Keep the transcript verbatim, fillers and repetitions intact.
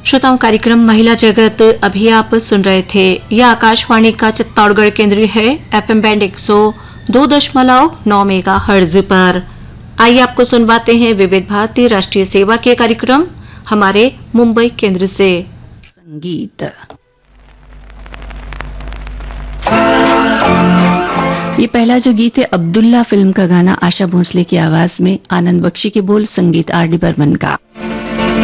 श्रोताओं, कार्यक्रम महिला जगत अभी आप सुन रहे थे। यह आकाशवाणी का चित्तौड़गढ़ केंद्र है, एफएम बैंड एक सौ दो दशमलव नौ मेगा हर्ज पर। आइए आपको सुनवाते हैं विविध भारती राष्ट्रीय सेवा के कार्यक्रम हमारे मुंबई केंद्र से। संगीत ये पहला जो गीत है अब्दुल्ला फिल्म का गाना, आशा भोसले की आवाज में, आनंद बख्शी के बोल, संगीत आर डी बर्मन का।